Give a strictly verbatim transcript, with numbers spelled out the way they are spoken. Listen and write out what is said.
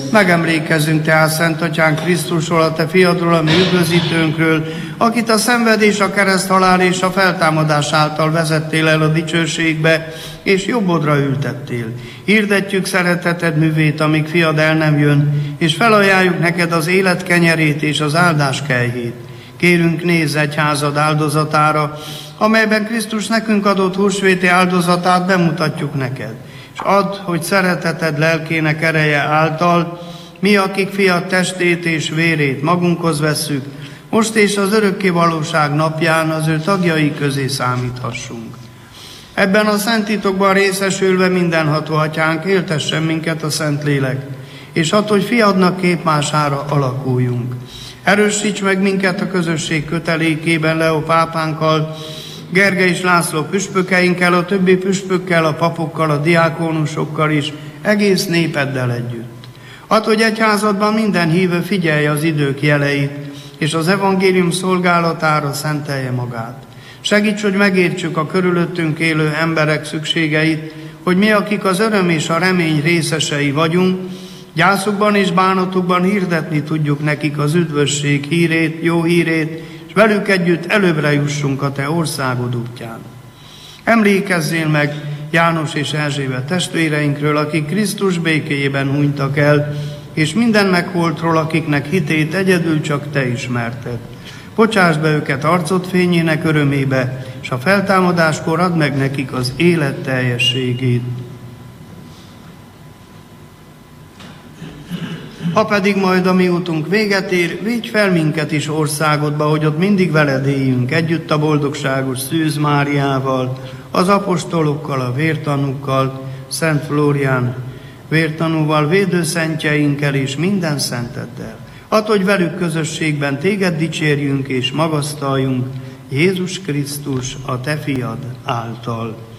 Megemlékezzünk tehát Szent Atyánk Krisztusról, a Te fiadról, a mi üdvözítőnkről, akit a szenvedés, a kereszthalál és a feltámadás által vezettél el a dicsőségbe, és jobbodra ültettél. Hirdetjük szereteted művét, amíg fiad el nem jön, és felajánljuk neked az élet kenyerét és az áldás kejhét. Kérünk, nézz egyházad áldozatára, amelyben Krisztus nekünk adott húsvéti áldozatát bemutatjuk neked. És add, hogy szereteted lelkének ereje által, mi, akik fiad testét és vérét magunkhoz vesszük, most és az örökké valóság napján az ő tagjai közé számíthassunk. Ebben a szent titokban részesülve mindenható Atyánk, éltessen minket a Szentlélek, és add, hogy fiadnak képmására alakuljunk. Erősíts meg minket a közösség kötelékében Leó pápánkkal, Gergely és László püspökeinkkel, a többi püspökkel, a papokkal, a diákonusokkal is, egész népeddel együtt. Add, hogy egyházadban minden hívő figyelje az idők jeleit, és az evangélium szolgálatára szentelje magát. Segíts, hogy megértsük a körülöttünk élő emberek szükségeit, hogy mi, akik az öröm és a remény részesei vagyunk, gyászukban és bánatukban hirdetni tudjuk nekik az üdvösség hírét, jó hírét, és velük együtt előbbre jussunk a Te országod útján. Emlékezzél meg János és Erzsébet testvéreinkről, akik Krisztus békéjében hunytak el, és minden megholtról, akiknek hitét egyedül csak Te ismerted. Bocsásd be őket arcod fényének örömébe, és a feltámadáskor add meg nekik az élet teljességét. Ha pedig majd a mi útunk véget ér, védj fel minket is országodba, hogy ott mindig veled éljünk, együtt a boldogságos Szűz Máriával, az apostolokkal, a vértanúkkal, Szent Flórián vértanúval, védőszentjeinkkel és minden szenteddel. Add, hogy velük közösségben téged dicsérjünk és magasztaljunk, Jézus Krisztus, a Te fiad által.